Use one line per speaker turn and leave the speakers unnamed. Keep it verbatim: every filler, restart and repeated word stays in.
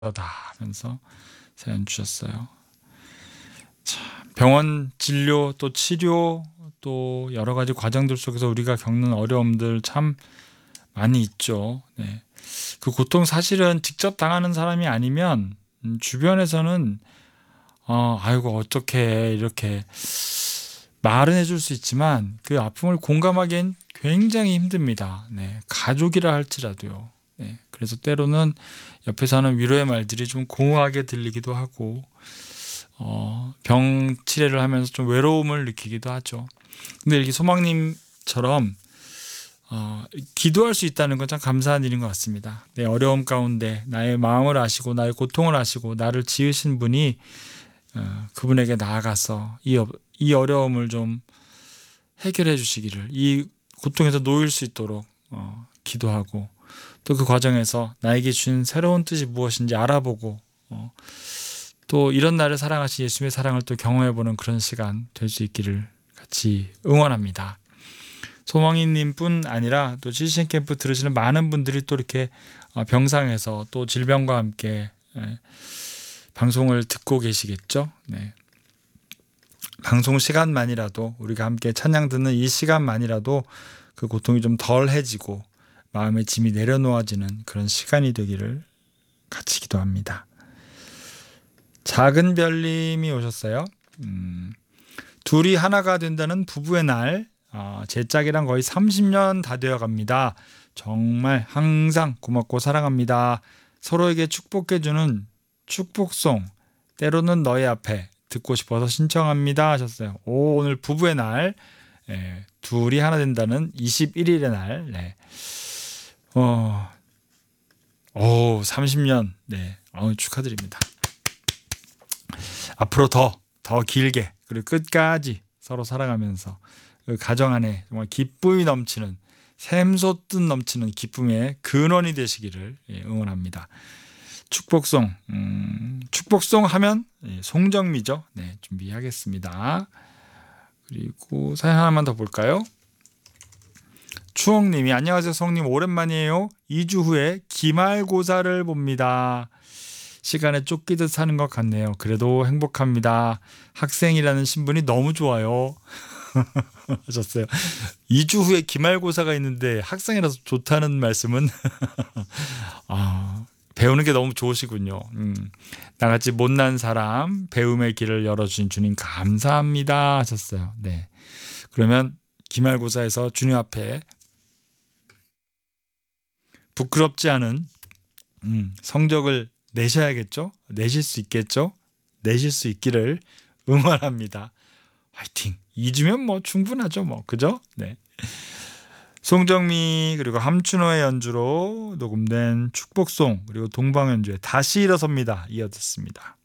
다 하면서 사연 주셨어요. 자, 병원 진료 또 치료 또 여러 가지 과정들 속에서 우리가 겪는 어려움들 참 많이 있죠. 네. 그 고통 사실은 직접 당하는 사람이 아니면 음, 주변에서는 어, 아이고 어떻게 이렇게 말은 해줄 수 있지만 그 아픔을 공감하기엔 굉장히 힘듭니다. 네. 가족이라 할지라도요. 네. 그래서 때로는 옆에서 하는 위로의 말들이 좀 공허하게 들리기도 하고 어, 병 치레를 하면서 좀 외로움을 느끼기도 하죠. 근데 이렇게 소망님처럼 어, 기도할 수 있다는 건 참 감사한 일인 것 같습니다. 내 어려움 가운데 나의 마음을 아시고 나의 고통을 아시고 나를 지으신 분이 어, 그분에게 나아가서 이, 어, 이 어려움을 좀 해결해 주시기를, 이 고통에서 놓일 수 있도록 어, 기도하고 또 그 과정에서 나에게 주신 새로운 뜻이 무엇인지 알아보고 어, 또 이런 나를 사랑하신 예수님의 사랑을 또 경험해보는 그런 시간 될 수 있기를 같이 응원합니다. 소망이님 뿐 아니라 또 지지신 캠프 들으시는 많은 분들이 또 이렇게 병상에서 또 질병과 함께 방송을 듣고 계시겠죠. 네. 방송 시간만이라도 우리가 함께 찬양 듣는 이 시간만이라도 그 고통이 좀 덜해지고 마음의 짐이 내려놓아지는 그런 시간이 되기를 같이 기도합니다. 작은 별님이 오셨어요. 음, 둘이 하나가 된다는 부부의 날, 아, 제 짝이랑 거의 삼십 년 다 되어 갑니다. 정말 항상 고맙고 사랑합니다. 서로에게 축복해주는 축복송, 때로는 너의 앞에 듣고 싶어서 신청합니다 하셨어요. 오, 오늘 부부의 날, 예, 둘이 하나 된다는 이십일 일의 날, 네. 어, 오, 삼십 년, 네, 어, 축하드립니다. 앞으로 더, 더 길게, 그리고 끝까지 서로 사랑하면서 그 가정 안에 정말 기쁨이 넘치는, 샘솟듯 넘치는 기쁨의 근원이 되시기를 응원합니다. 축복송, 음, 축복송 하면 송정미죠. 네, 준비하겠습니다. 그리고 사연 하나만 더 볼까요? 추억님이 안녕하세요 성님, 오랜만이에요. 이 주 후에 기말고사를 봅니다. 시간에 쫓기듯 사는 것 같네요. 그래도 행복합니다. 학생이라는 신분이 너무 좋아요 하셨어요. 이 주 후에 기말고사가 있는데 학생이라서 좋다는 말씀은 아, 배우는 게 너무 좋으시군요. 음, 나같이 못난 사람 배움의 길을 열어주신 주님 감사합니다 하셨어요. 네, 그러면 기말고사에서 주님 앞에 부끄럽지 않은 음, 성적을 내셔야겠죠? 내실 수 있겠죠? 내실 수 있기를 응원합니다. 화이팅! 이 주면 뭐 충분하죠, 뭐. 그죠? 네. 송정미 그리고 함춘호의 연주로 녹음된 축복송 그리고 동방연주의 다시 일어섭니다. 이어 듣습니다.